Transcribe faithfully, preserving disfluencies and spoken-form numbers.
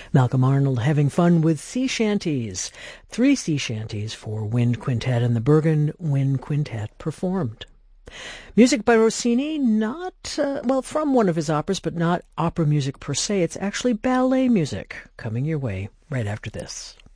Malcolm Arnold having fun with sea shanties. Three sea shanties for wind quintet, and the Bergen Wind Quintet performed. Music by Rossini, not, uh, well, from one of his operas, but not opera music per se. It's actually ballet music, coming your way right after this.